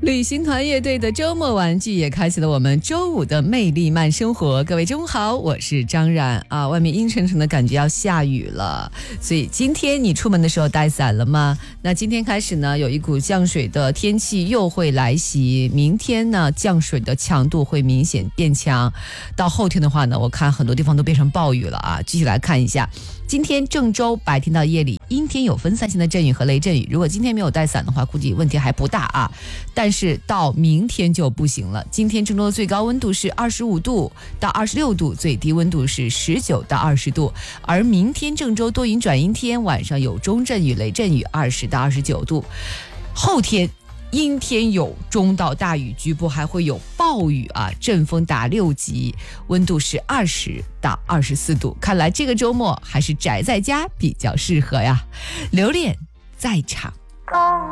旅行团乐队的周末玩具也开启了我们周五的魅力慢生活。各位中午好，我是张冉啊。外面阴沉沉的感觉要下雨了，所以今天你出门的时候带伞了吗？那今天开始呢，有一股降水的天气又会来袭，明天呢降水的强度会明显变强，到后天的话呢，我看很多地方都变成暴雨了啊。具体来看一下，今天郑州白天到夜里阴天有分散性的阵雨和雷阵雨，如果今天没有带伞的话，估计问题还不大啊。但是到明天就不行了。今天郑州的最高温度是25度到26度，最低温度是19到20度。而明天郑州多云转阴天，晚上有中阵雨、雷阵雨，20到29度。后天阴天有中到大雨，局部还会有暴雨啊，阵风达6级，温度是20到24度。看来这个周末还是宅在家比较适合呀。留恋在场。